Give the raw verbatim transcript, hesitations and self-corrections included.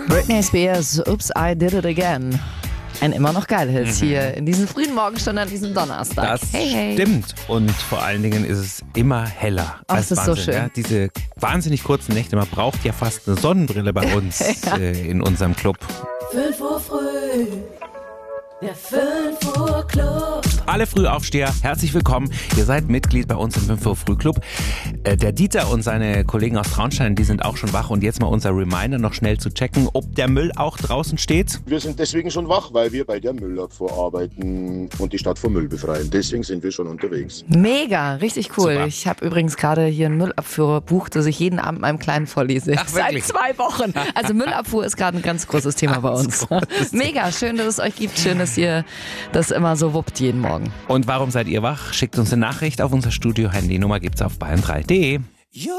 Britney Spears, Oops, I Did It Again. Ein immer noch geil Hits mhm. hier in diesen frühen Morgenstunden an diesem Donnerstag. Das hey, hey. stimmt. Und vor allen Dingen ist es immer heller. Ach, das ist Wahnsinn, so schön. Ja? Diese wahnsinnig kurzen Nächte. Man braucht ja fast eine Sonnenbrille bei uns ja. äh, in unserem Club. fünf Uhr früh, der fünf Uhr Club. Alle Frühaufsteher, herzlich willkommen. Ihr seid Mitglied bei uns im fünf Uhr Früh Club. Äh, der Dieter und seine Kollegen aus Traunstein, die sind auch schon wach. Und jetzt mal unser Reminder, noch schnell zu checken, ob der Müll auch draußen steht. Wir sind deswegen schon wach, weil wir bei der Müllabfuhr arbeiten und die Stadt vom Müll befreien. Deswegen sind wir schon unterwegs. Mega, richtig cool. Super. Ich habe übrigens gerade hier ein Müllabfuhrbuch, das ich jeden Abend meinem Kleinen vorlese. Ach, Seit wirklich? zwei Wochen. Also Müllabfuhr ist gerade ein ganz großes Thema bei uns. Mega, schön, dass es euch gibt. Schön, dass ihr das immer so wuppt jeden Morgen. Und warum seid ihr wach? Schickt uns eine Nachricht auf unser Studio-Handy. Nummer gibt's auf bayern drei punkt de.